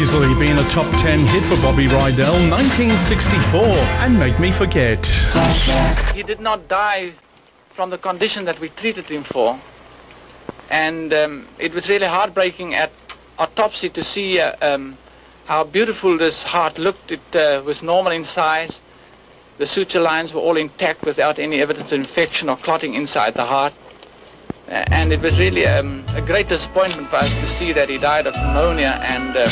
easily been a top 10 hit for Bobby Rydell, 1964, and Make Me Forget. He did not die from the condition that we treated him for, and it was really heartbreaking at autopsy to see how beautiful this heart looked. It was normal in size. The suture lines were all intact without any evidence of infection or clotting inside the heart. And it was really a great disappointment for us to see that he died of pneumonia, and